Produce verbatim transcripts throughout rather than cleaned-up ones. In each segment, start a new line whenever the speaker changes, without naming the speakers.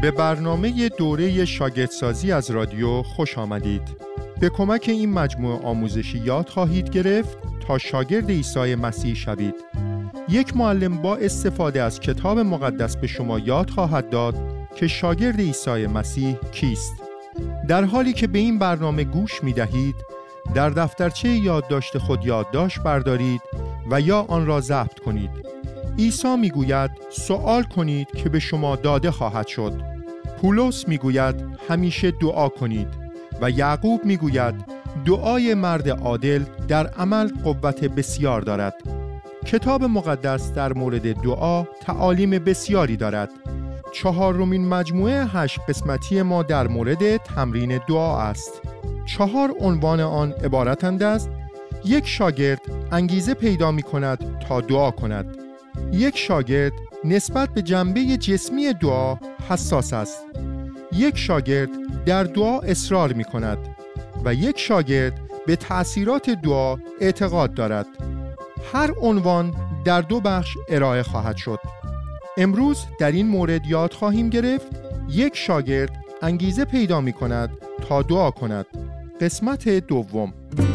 به برنامه دوره شاگردسازی از رادیو خوش آمدید. به کمک این مجموعه آموزشی یاد خواهید گرفت تا شاگرد عیسی مسیح شوید. یک معلم با استفاده از کتاب مقدس به شما یاد خواهد داد که شاگرد عیسی مسیح کیست. در حالی که به این برنامه گوش می دهید، در دفترچه یادداشت خود یادداشت بردارید و یا آن را ضبط کنید. عیسی می گوید سوال کنید که به شما داده خواهد شد. پولس می گوید همیشه دعا کنید و یعقوب می گوید دعای مرد عادل در عمل قوت بسیار دارد. کتاب مقدس در مورد دعا تعالیم بسیاری دارد. چهارمین مجموعه هشت قسمتی ما در مورد تمرین دعا است. چهار عنوان آن عبارتند از: یک شاگرد انگیزه پیدا می کند تا دعا کند. یک شاگرد نسبت به جنبه جسمی دعا حساس است. یک شاگرد در دعا اصرار می کند و یک شاگرد به تأثیرات دعا اعتقاد دارد. هر عنوان در دو بخش ارائه خواهد شد. امروز در این مورد یاد خواهیم گرفت یک شاگرد انگیزه پیدا می کند تا دعا کند. قسمت دوم.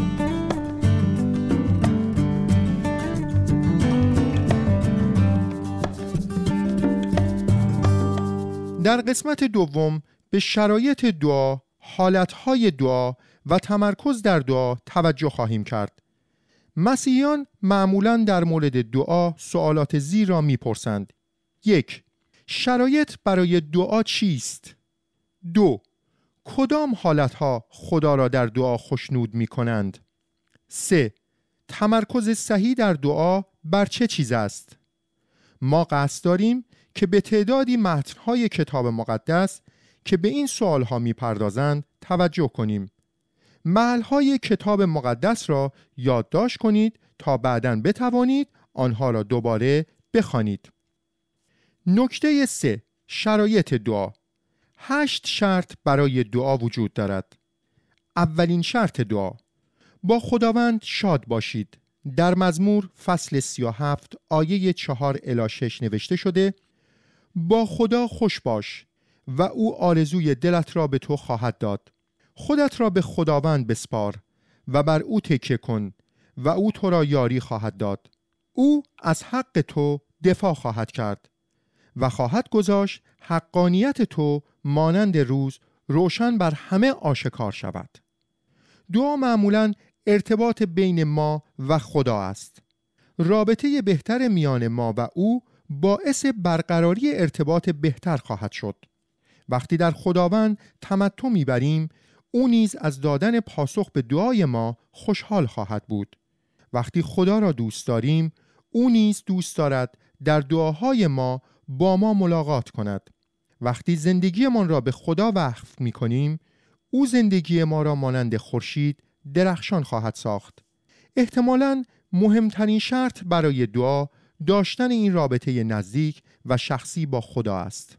در قسمت دوم به شرایط دعا، حالتهای دعا و تمرکز در دعا توجه خواهیم کرد. مسیحیان معمولاً در مورد دعا سوالات زیر را می‌پرسند. یک، شرایط برای دعا چیست؟ دو، کدام حالتها خدا را در دعا خوشنود می‌کنند؟ سه، تمرکز صحیح در دعا بر چه چیز است؟ ما قصد داریم که به تعدادی متن‌های کتاب مقدس که به این سوالها می‌پردازند توجه کنیم. محل‌های کتاب مقدس را یادداشت کنید تا بعداً بتوانید آنها را دوباره بخوانید. نکته سه، شرایط دعا. هشت شرط برای دعا وجود دارد. اولین شرط دعا: با خداوند شاد باشید. در مزمور فصل سی و هفت آیه چهار الی شش نوشته شده: با خدا خوش باش و او آرزوی دلت را به تو خواهد داد. خودت را به خداوند بسپار و بر او تکیه کن و او تو را یاری خواهد داد. او از حق تو دفاع خواهد کرد و خواهد گذاشت حقانیت تو مانند روز روشن بر همه آشکار شود. دعا معمولاً ارتباط بین ما و خدا است. رابطه بهتر میان ما و او باعث برقراری ارتباط بهتر خواهد شد. وقتی در خداوند تمتع می‌بریم، او نیز از دادن پاسخ به دعای ما خوشحال خواهد بود. وقتی خدا را دوست داریم، او نیز دوست دارد در دعاهای ما با ما ملاقات کند. وقتی زندگیمان را به خدا وقف می‌کنیم، او زندگی ما را مانند خورشید درخشان خواهد ساخت. احتمالاً مهمترین شرط برای دعا داشتن این رابطه نزدیک و شخصی با خدا است.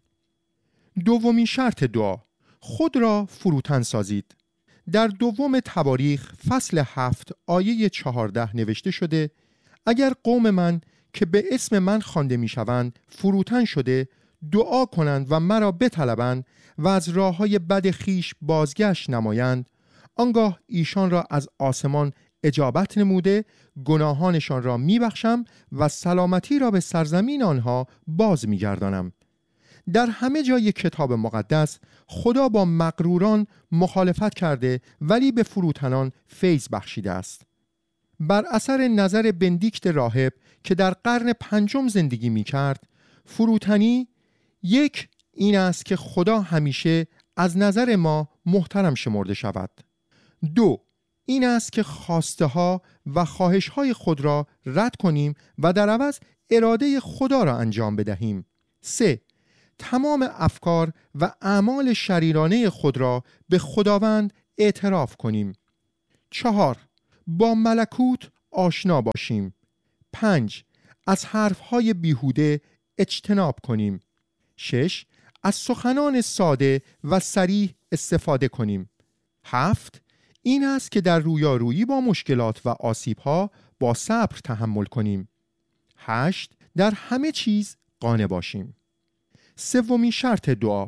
دومین شرط دعا: خود را فروتن سازید. در دوم تواریخ فصل هفت آیه چهارده نوشته شده: اگر قوم من که به اسم من خوانده می شوند فروتن شده دعا کنند و مرا بطلبند و از راههای بد خیش بازگشت نمایند، آنگاه ایشان را از آسمان اجابت نموده گناهانشان را می بخشم و سلامتی را به سرزمین آنها باز می گردانم. در همه جای کتاب مقدس خدا با مغروران مخالفت کرده ولی به فروتنان فیض بخشیده است. بر اثر نظر بندیکت راهب که در قرن پنجم زندگی می کرد، فروتنی یک این است که خدا همیشه از نظر ما محترم شمرده شود. دو این است که خواسته ها و خواهش های خود را رد کنیم و در عوض اراده خدا را انجام بدهیم. سه تمام افکار و اعمال شریرانه خود را به خداوند اعتراف کنیم. چهار با ملکوت آشنا باشیم. پنج از حرفهای بیهوده اجتناب کنیم. شش از سخنان ساده و صریح استفاده کنیم. هفت این است که در رویارویی با مشکلات و آسیب‌ها با صبر تحمل کنیم. هشت در همه چیز قانع باشیم. سومین شرط دعا: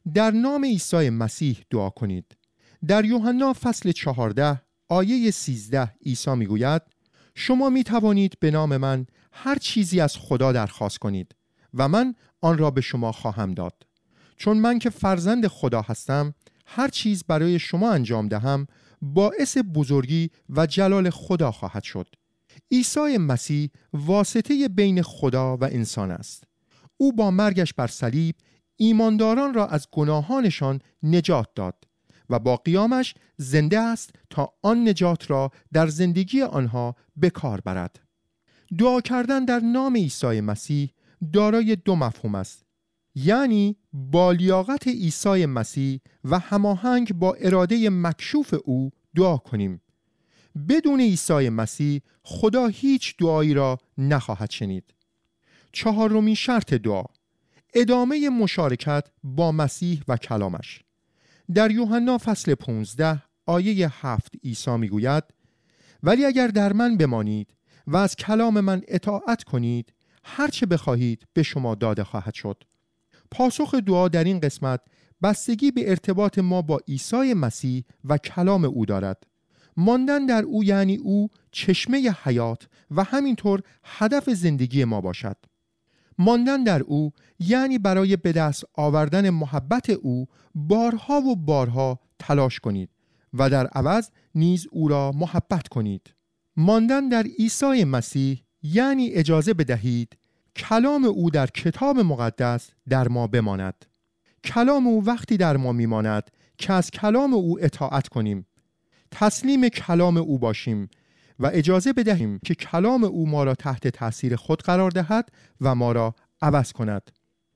در نام عیسی مسیح دعا کنید. در یوحنا فصل چهارده آیه سیزده عیسی میگوید شما می توانید به نام من هر چیزی از خدا درخواست کنید و من آن را به شما خواهم داد. چون من که فرزند خدا هستم، هر چیز برای شما انجام دهم باعث بزرگی و جلال خدا خواهد شد. عیسی مسیح واسطه بین خدا و انسان است. او با مرگش بر صلیب ایمانداران را از گناهانشان نجات داد و با قیامش زنده است تا آن نجات را در زندگی آنها به کار برد. دعا کردن در نام عیسی مسیح دارای دو مفهوم است، یعنی با لیاقت عیسی مسیح و هماهنگ با اراده مکشوف او دعا کنیم. بدون عیسی مسیح خدا هیچ دعایی را نخواهد شنید. چهارمین شرط دعا، ادامه مشارکت با مسیح و کلامش. در یوحنا فصل پانزده آیه هفت عیسی میگوید ولی اگر در من بمانید و از کلام من اطاعت کنید، هر چه بخواهید به شما داده خواهد شد. پاسخ دعا در این قسمت بستگی به ارتباط ما با عیسی مسیح و کلام او دارد. ماندن در او یعنی او چشمه حیات و همینطور هدف زندگی ما باشد. ماندن در او یعنی برای به دست آوردن محبت او بارها و بارها تلاش کنید و در عوض نیز او را محبت کنید. ماندن در عیسی مسیح یعنی اجازه بدهید کلام او در کتاب مقدس در ما بماند. کلام او وقتی در ما میماند که از کلام او اطاعت کنیم، تسلیم کلام او باشیم و اجازه بدهیم که کلام او ما را تحت تأثیر خود قرار دهد و ما را عوض کند.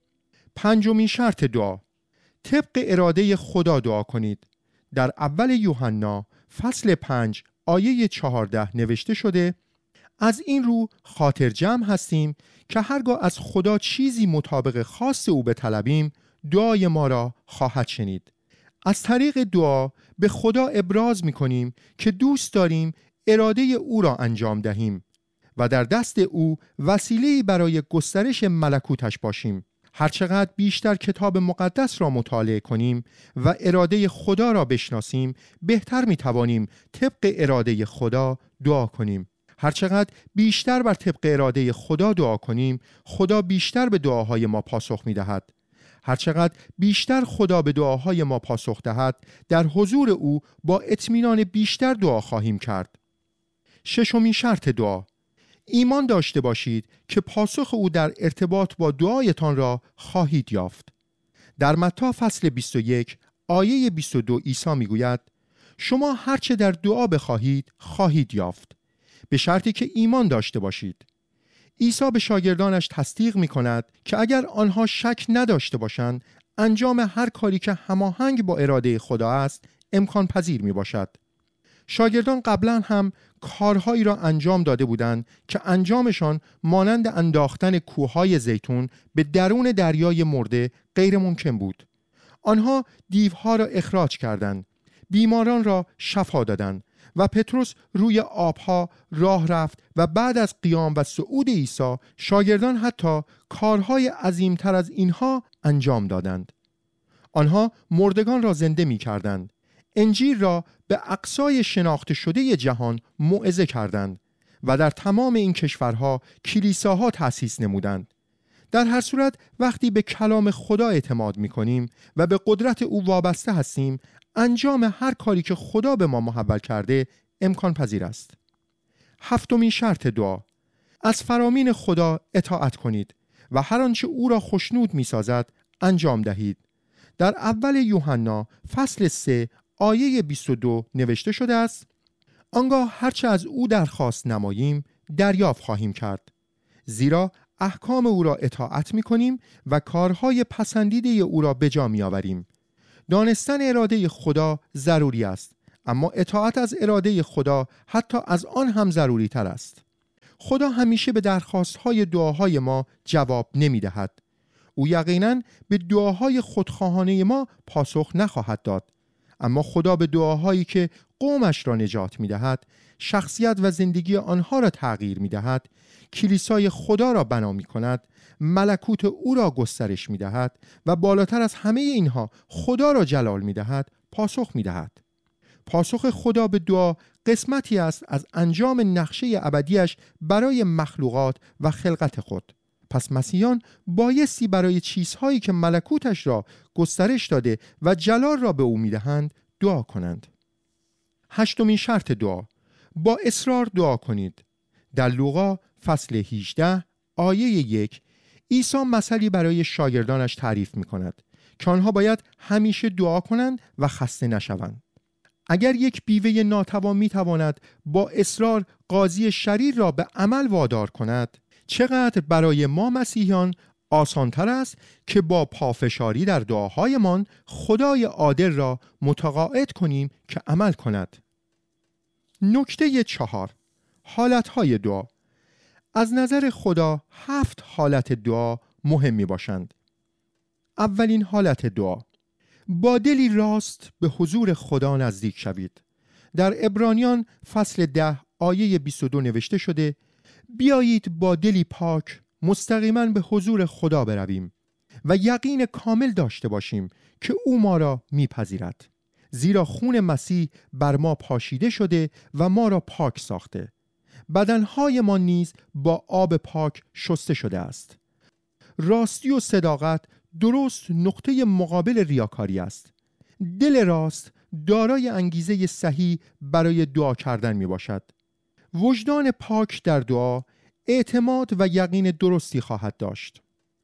پنجمین شرط دعا، طبق اراده خدا دعا کنید. در اول یوحنا فصل پنج آیه چهارده نوشته شده از این رو خاطر جمع هستیم که هرگاه از خدا چیزی مطابق خواست او بطلبیم، دعای ما را خواهد شنید. از طریق دعا به خدا ابراز می کنیم که دوست داریم اراده او را انجام دهیم و در دست او وسیله‌ای برای گسترش ملکوتش باشیم. هرچقدر بیشتر کتاب مقدس را مطالعه کنیم و اراده خدا را بشناسیم، بهتر می توانیم طبق اراده خدا دعا کنیم. هرچقدر بیشتر بر طبق اراده خدا دعا کنیم، خدا بیشتر به دعاهای ما پاسخ می دهد. هرچقدر بیشتر خدا به دعاهای ما پاسخ دهد، در حضور او با اطمینان بیشتر دعا خواهیم کرد. ششمین شرط دعا، ایمان داشته باشید که پاسخ او در ارتباط با دعایتان را خواهید یافت. در متی فصل بیست و یک آیه بیست و دو عیسی میگوید شما هرچه در دعا بخواهید خواهید یافت، به شرطی که ایمان داشته باشید. عیسی به شاگردانش تصدیق می کند که اگر آنها شک نداشته باشند، انجام هر کاری که هماهنگ با اراده خدا است امکان پذیر می باشد. شاگردان قبلا هم کارهایی را انجام داده بودند که انجامشان مانند انداختن کوههای زیتون به درون دریای مرده غیر ممکن بود. آنها دیوها را اخراج کردند، بیماران را شفا دادند و پتروس روی آبها راه رفت و بعد از قیام و صعود عیسی شاگردان حتی کارهای عظیمتر از اینها انجام دادند. آنها مردگان را زنده می کردند، انجیل را به اقصای شناخته شده جهان موعظه کردند و در تمام این کشورها کلیساها تأسیس نمودند. در هر صورت وقتی به کلام خدا اعتماد می کنیم و به قدرت او وابسته هستیم، انجام هر کاری که خدا به ما محول کرده امکان پذیر است. هفتمین شرط دعا، از فرامین خدا اطاعت کنید و هر آنچه او را خوشنود می سازد انجام دهید. در اول یوحنا فصل سه آیه بیست و دو نوشته شده است آنگاه هرچه از او درخواست نماییم دریافت خواهیم کرد، زیرا احکام او را اطاعت می کنیم و کارهای پسندیده او را به جا می آوریم. دانستن اراده خدا ضروری است، اما اطاعت از اراده خدا حتی از آن هم ضروری تر است. خدا همیشه به درخواستهای دعاهای ما جواب نمی دهد. او یقیناً به دعاهای خودخواهانه ما پاسخ نخواهد داد، اما خدا به دعاهایی که قومش را نجات می دهد، شخصیت و زندگی آنها را تغییر می دهد، کلیسای خدا را بنا می کند، ملکوت او را گسترش می دهد و بالاتر از همه اینها خدا را جلال می دهد، پاسخ می دهد. پاسخ خدا به دعا قسمتی است از انجام نقشه ابدیش برای مخلوقات و خلقت خود. پس مسیحیان بایستی برای چیزهایی که ملکوتش را گسترش داده و جلال را به او میدهند دعا کنند. هشتمین شرط دعا: با اصرار دعا کنید. در لوقا فصل هجده آیه یک عیسی مثلی برای شاگردانش تعریف می کند که آنها باید همیشه دعا کنند و خسته نشوند. اگر یک بیوه ناتوان می تواند با اصرار قاضی شریر را به عمل وادار کند، چقدر برای ما مسیحیان آسانتر است که با پافشاری در دعاهایمان خدای عادل را متقاعد کنیم که عمل کند. نکته چهار: حالتهای دعا. از نظر خدا هفت حالت دعا مهم می باشند. اولین حالت دعا: با دلی راست به حضور خدا نزدیک شوید. در عبرانیان فصل ده آیه بیست و دو نوشته شده: بیایید با دلی پاک مستقیما به حضور خدا برویم و یقین کامل داشته باشیم که او ما را میپذیرد، زیرا خون مسیح بر ما پاشیده شده و ما را پاک ساخته. بدنهای ما نیز با آب پاک شسته شده است. راستی و صداقت درست نقطه مقابل ریاکاری است. دل راست دارای انگیزه صحیح برای دعا کردن می باشد. وجدان پاک در دعا اعتماد و یقین درستی خواهد داشت.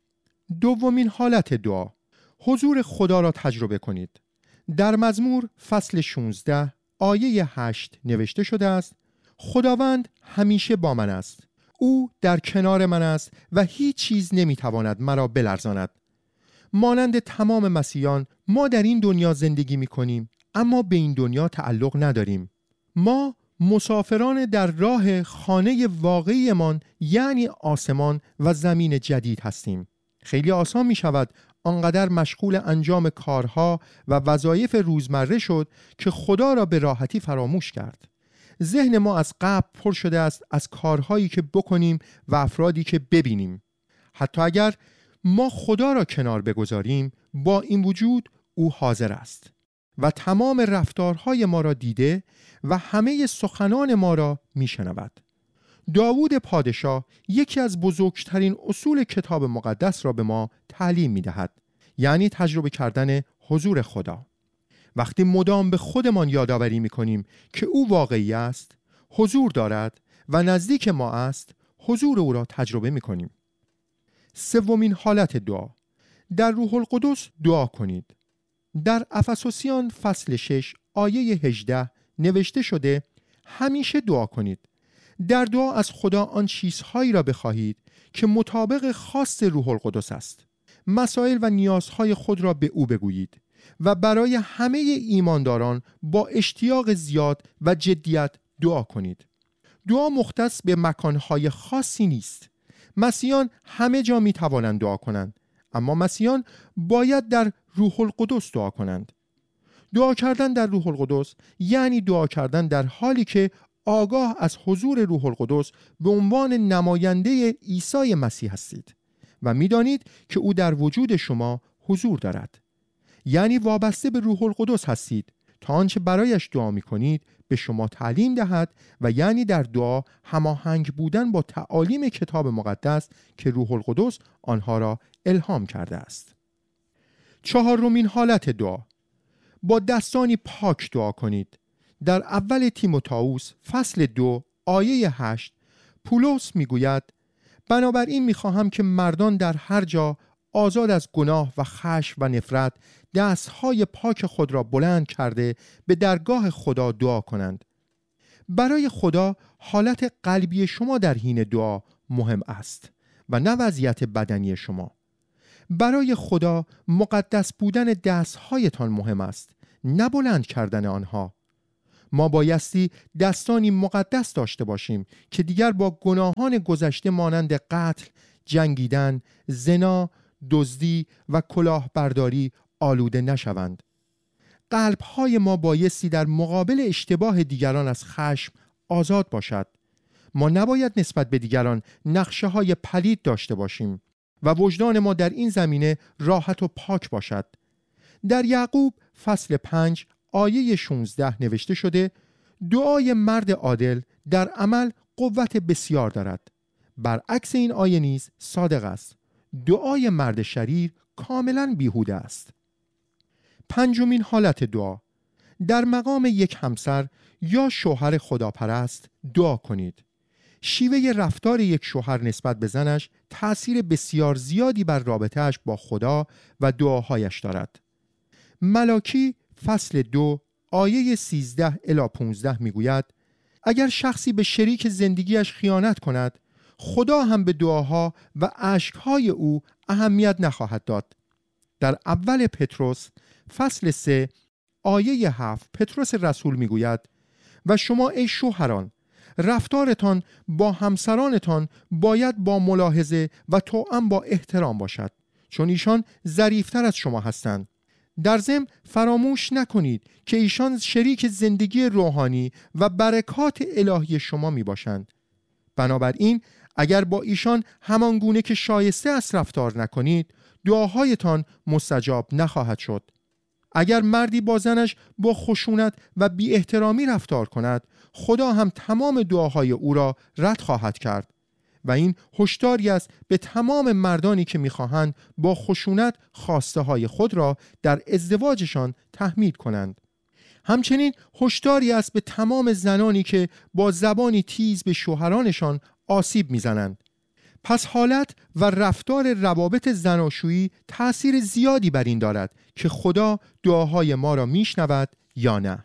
دومین حالت دعا: حضور خدا را تجربه کنید. در مزمور فصل شانزده آیه هشت نوشته شده است: خداوند همیشه با من است، او در کنار من است و هیچ چیز نمیتواند مرا بلرزاند. مانند تمام مسیحیان ما در این دنیا زندگی می کنیم، اما به این دنیا تعلق نداریم. ما مسافران در راه خانه واقعیمان، یعنی آسمان و زمین جدید هستیم. خیلی آسان می شود آنقدر مشغول انجام کارها و وظایف روزمره شد که خدا را به راحتی فراموش کرد. ذهن ما از قبل پر شده است از کارهایی که بکنیم و افرادی که ببینیم. حتی اگر ما خدا را کنار بگذاریم، با این وجود او حاضر است و تمام رفتارهای ما را دیده و همه سخنان ما را میشنود. داوود پادشاه یکی از بزرگترین اصول کتاب مقدس را به ما تعلیم میدهد، یعنی تجربه کردن حضور خدا. وقتی مدام به خودمان یادآوری میکنیم که او واقعی است، حضور دارد و نزدیک ما است، حضور او را تجربه میکنیم. سومین حالت دعا: در روح القدس دعا کنید. در افسوسیان فصل شش آیه هجده نوشته شده: همیشه دعا کنید. در دعا از خدا آن چیزهایی را بخواهید که مطابق خواست روح القدس است. مسائل و نیازهای خود را به او بگویید و برای همه ایمانداران با اشتیاق زیاد و جدیت دعا کنید. دعا مختص به مکانهای خاصی نیست. مسیحیان همه جا می توانند دعا کنند، اما مسیحیان باید در روح القدس دعا کنند. دعا کردن در روح القدس یعنی دعا کردن در حالی که آگاه از حضور روح القدس به عنوان نماینده عیسی مسیح هستید و می دانید که او در وجود شما حضور دارد. یعنی وابسته به روح القدس هستید تا آنچه برایش دعا می کنید به شما تعلیم دهد و یعنی در دعا هماهنگ بودن با تعالیم کتاب مقدس که روح القدس آنها را الهام کرده است. چهارمین حالت دعا: با دستانی پاک دعا کنید. در اول تیموتائوس فصل دو آیه هشت پولس میگوید: بنابراین میخواهم که مردان در هر جا آزاد از گناه و خشم و نفرت دستهای پاک خود را بلند کرده به درگاه خدا دعا کنند. برای خدا حالت قلبی شما در حین دعا مهم است و نه وضعیت بدنی شما. برای خدا مقدس بودن دستهایتان مهم است، نه بلند کردن آنها. ما بایستی دستانی مقدس داشته باشیم که دیگر با گناهان گذشته مانند قتل، جنگیدن، زنا، دزدی و کلاهبرداری آلوده نشوند. قلب‌های ما بایستی در مقابل اشتباه دیگران از خشم آزاد باشد. ما نباید نسبت به دیگران نقشه‌های پلید داشته باشیم و وجدان ما در این زمینه راحت و پاک باشد. در یعقوب فصل پنج آیه شانزده نوشته شده: دعای مرد عادل در عمل قوت بسیار دارد. برعکس این آیه نیز صادق است. دعای مرد شریر کاملا بیهوده است. پنجمین حالت دعا: در مقام یک همسر یا شوهر خداپرست دعا کنید. شیوه رفتار یک شوهر نسبت به زنش تأثیر بسیار زیادی بر رابطه‌اش با خدا و دعاهایش دارد. ملاکی فصل دو آیه سیزده الی پانزده میگوید: اگر شخصی به شریک زندگیش خیانت کند، خدا هم به دعاها و اشکهای او اهمیت نخواهد داد. در اول پتروس فصل سه آیه هفت پتروس رسول میگوید: و شما ای شوهران، رفتارتان با همسرانتان باید با ملاحظه و توأم با احترام باشد، چون ایشان ظریفتر از شما هستند. در ضمن فراموش نکنید که ایشان شریک زندگی روحانی و برکات الهی شما می باشند. بنابراین اگر با ایشان همان گونه که شایسته است رفتار نکنید، دعاهایتان مستجاب نخواهد شد. اگر مردی با زنش با خشونت و بی احترامی رفتار کند، خدا هم تمام دعاهای او را رد خواهد کرد و این هشداری است به تمام مردانی که می‌خواهند با خشونت خواسته های خود را در ازدواجشان تحمیل کنند. همچنین هشداری است به تمام زنانی که با زبانی تیز به شوهرانشان آسیب می‌زنند. پس حالت و رفتار روابط زناشویی تأثیر زیادی بر این دارد که خدا دعاهای ما را میشنود یا نه.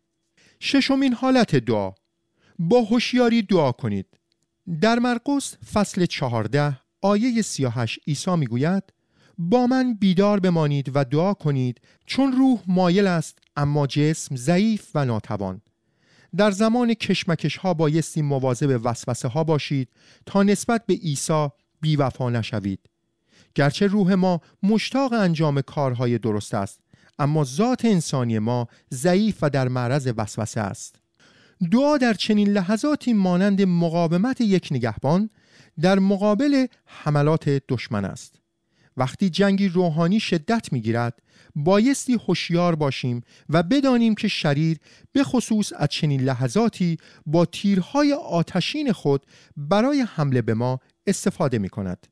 ششمین حالت دعا: با هوشیاری دعا کنید. در مرقس فصل چهارده آیه سی و هشت عیسی میگوید: با من بیدار بمانید و دعا کنید، چون روح مایل است اما جسم ضعیف و ناتوان. در زمان کشمکش ها بایستی مواظب وسوسه ها باشید تا نسبت به عیسی بی‌وفا نشوید. گرچه روح ما مشتاق انجام کارهای درست است، اما ذات انسانی ما ضعیف و در معرض وسوسه است. دعا در چنین لحظاتی مانند مقاومت یک نگهبان در مقابل حملات دشمن است. وقتی جنگی روحانی شدت می‌گیرد، بایستی هوشیار باشیم و بدانیم که شریر به خصوص از چنین لحظاتی با تیرهای آتشین خود برای حمله به ما استفاده می‌کند.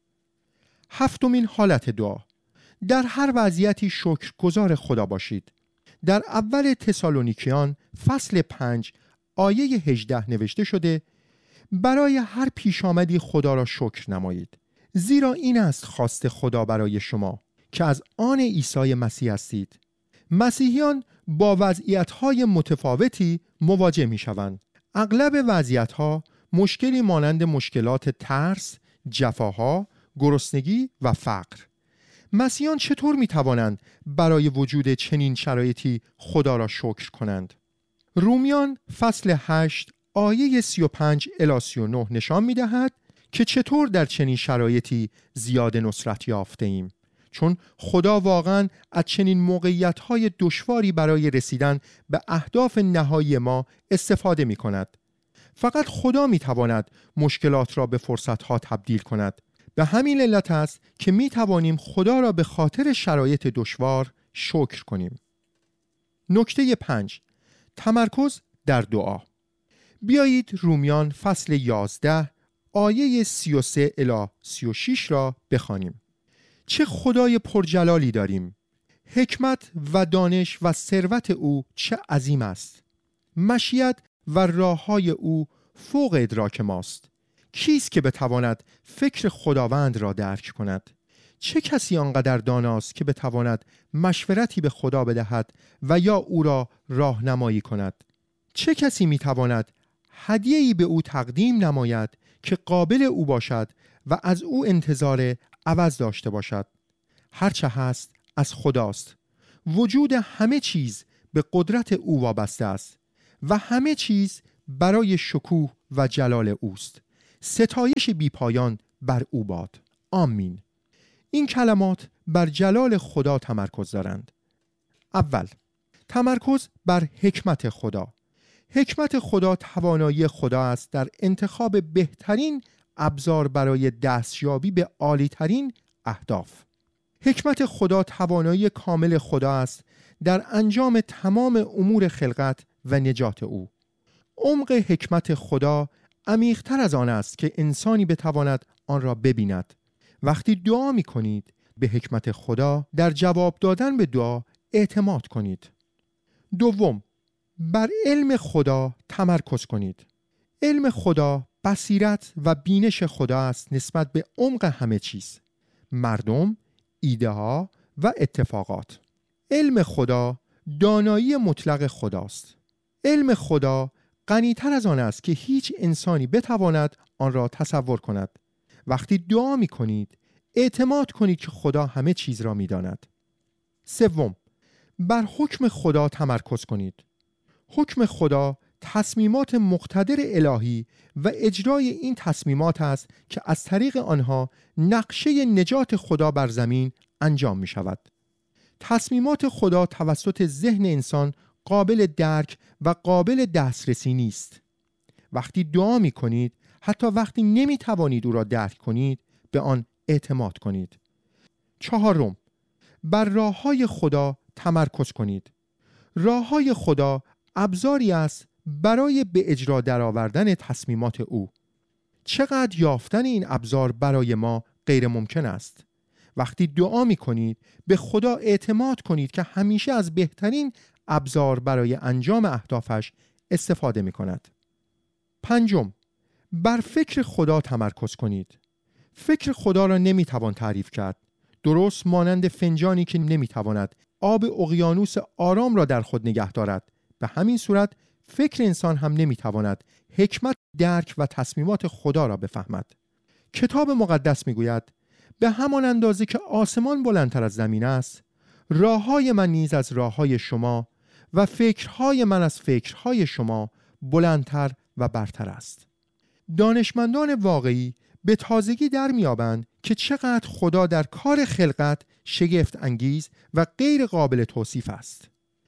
هفتمین حالت دعا: در هر وضعیتی شکرگزار خدا باشید. در اول تسالونیکیان فصل پنج آیه هجده نوشته شده: برای هر پیش آمدی خدا را شکر نمایید، زیرا این است خواست خدا برای شما که از آن عیسی مسیح هستید. مسیحیان با وضعیت‌های متفاوتی مواجه می‌شوند. اغلب وضعیت‌ها مشکلی مانند مشکلات ترس، جفاها، گرسنگی و فقر. مسیحیان چطور می‌توانند برای وجود چنین شرایطی خدا را شکر کنند؟ رومیان فصل هشت آیه سی و پنج الی سی و نه نشان می‌دهد که چطور در چنین شرایطی زیاد نصرت یافته ایم، چون خدا واقعاً از چنین موقعیت‌های دشواری برای رسیدن به اهداف نهایی ما استفاده می‌کند. فقط خدا می‌تواند مشکلات را به فرصت‌ها تبدیل کند. به همین علت است که می‌توانیم خدا را به خاطر شرایط دشوار شکر کنیم. نکته پنج: تمرکز در دعا. بیایید رومیان فصل یازده آیه سی و سه الی سی و شش را بخوانیم. چه خدای پرجلالی داریم! حکمت و دانش و ثروت او چه عظیم است! مشیت و راه‌های او فوق ادراک ماست. کیست که بتواند فکر خداوند را درک کند؟ چه کسی آنقدر داناست که بتواند مشورتی به خدا بدهد و یا او را راهنمایی کند؟ چه کسی میتواند هدیه‌ای به او تقدیم نماید که قابل او باشد و از او انتظار عوض داشته باشد؟ هرچه هست از خداست. وجود همه چیز به قدرت او وابسته است و همه چیز برای شکوه و جلال اوست. ستایش بی پایان بر او باد. آمین. این کلمات بر جلال خدا تمرکز دارند. اول، تمرکز بر حکمت خدا. حکمت خدا توانایی خدا است در انتخاب بهترین ابزار برای دستیابی به عالی‌ترین اهداف. حکمت خدا توانایی کامل خدا است در انجام تمام امور خلقت و نجات او. عمق حکمت خدا عمیق‌تر از آن است که انسانی بتواند آن را ببیند. وقتی دعا می کنید به حکمت خدا در جواب دادن به دعا اعتماد کنید. دوم، بر علم خدا تمرکز کنید. علم خدا بصیرت و بینش خدا است نسبت به عمق همه چیز، مردم، ایده ها و اتفاقات. علم خدا دانایی مطلق خداست. علم خدا غنی‌تر از آن است که هیچ انسانی بتواند آن را تصور کند. وقتی دعا می کنید اعتماد کنید که خدا همه چیز را می داند. سوم، بر حکم خدا تمرکز کنید. حکم خدا تصمیمات مقتدر الهی و اجرای این تصمیمات است که از طریق آنها نقشه نجات خدا بر زمین انجام می شود. تصمیمات خدا توسط ذهن انسان قابل درک و قابل دسترسی نیست. وقتی دعا می کنید، حتی وقتی نمی توانید او را درک کنید، به آن اعتماد کنید. چهارم، بر راه‌های خدا تمرکز کنید. راه‌های خدا ابزاری است برای به اجرا درآوردن تصمیمات او. چقدر یافتن این ابزار برای ما غیر ممکن است. وقتی دعا می کنید به خدا اعتماد کنید که همیشه از بهترین ابزار برای انجام اهدافش استفاده می کند. پنجم، بر فکر خدا تمرکز کنید. فکر خدا را نمی توان تعریف کرد. درست مانند فنجانی که نمی تواند آب اقیانوس آرام را در خود نگه دارد، به همین صورت فکر انسان هم نمی تواند حکمت، درک و تصمیمات خدا را بفهمد. کتاب مقدس می گوید به همان اندازه که آسمان بلندتر از زمین است، راههای من نیز از راههای شما و فکرهای من از فکرهای شما بلندتر و برتر است. دانشمندان واقعی به تازگی در میابند که چقدر خدا در کار خلقت شگفت انگیز و غیر قابل توصیف است.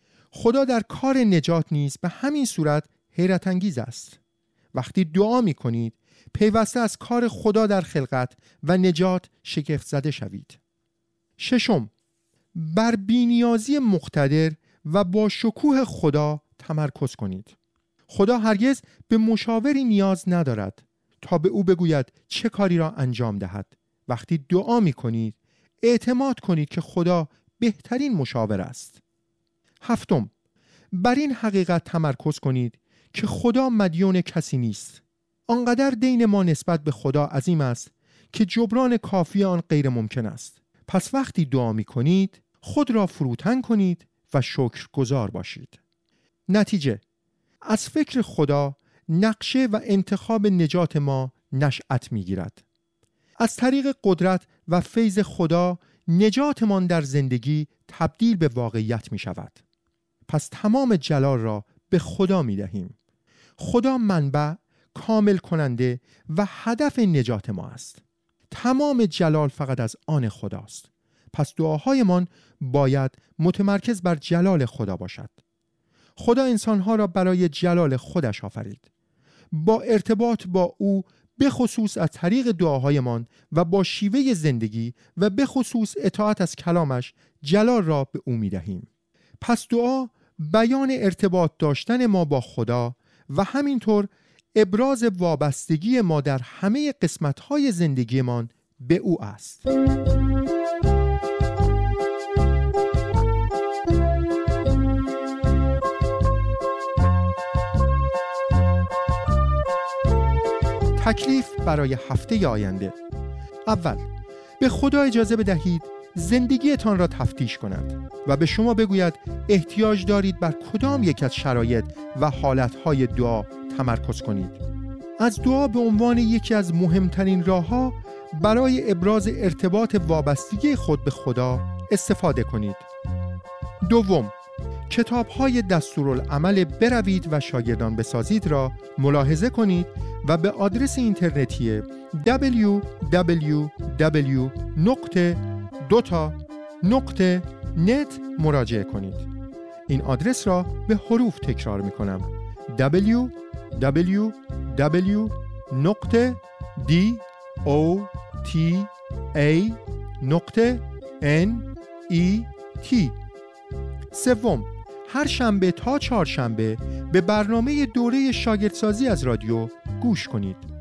خدا در کار نجات نیز به همین صورت حیرت انگیز است. وقتی دعا می کنید پیوسته از کار خدا در خلقت و نجات شگفت زده شوید. ششم، بر بی‌نیازی مقتدر و با شکوه خدا تمرکز کنید. خدا هرگز به مشاوری نیاز ندارد تا به او بگوید چه کاری را انجام دهد. وقتی دعا می کنید اعتماد کنید که خدا بهترین مشاور است. هفتم، بر این حقیقت تمرکز کنید که خدا مدیون کسی نیست. آنقدر دین ما نسبت به خدا عظیم است که جبران کافی آن غیر ممکن است. پس وقتی دعا می کنید خود را فروتن کنید و شکرگزار باشید. نتیجه، از فکر خدا نقشه و انتخاب نجات ما نشأت می گیرد. از طریق قدرت و فیض خدا نجاتمان در زندگی تبدیل به واقعیت می شود. پس تمام جلال را به خدا می دهیم. خدا منبع، کامل کننده و هدف نجات ما است. تمام جلال فقط از آن خداست. پس دعاهایمان باید متمرکز بر جلال خدا باشد. خدا انسانها را برای جلال خودش آفرید. با ارتباط با او به خصوص از طریق دعاهایمان و با شیوه زندگی و به خصوص اطاعت از کلامش جلال را به او می دهیم. پس دعا بیان ارتباط داشتن ما با خدا و همینطور ابراز وابستگی ما در همه قسمت‌های زندگیمان به او است. تکلیف برای هفته آینده. اول، به خدا اجازه بدهید زندگیتان را تفتیش کند و به شما بگوید احتیاج دارید بر کدام یک از شرایط و حالتهای دعا تمرکز کنید. از دعا به عنوان یکی از مهمترین راه‌ها برای ابراز ارتباط وابستگی خود به خدا استفاده کنید. دوم، کتاب‌های دستورالعمل بروید و شاگردان بسازید را ملاحظه کنید و به آدرس اینترنتی دبلیو دبلیو دبلیو دات دوتا نقطه نت مراجعه کنید. این آدرس را به حروف تکرار می کنم: دبلیو دبلیو دبلیو نقطه دی او تی ای نقطه ان ای تی. سوم، هر شنبه تا چهارشنبه به برنامه دوره شاگردسازی از رادیو گوش کنید.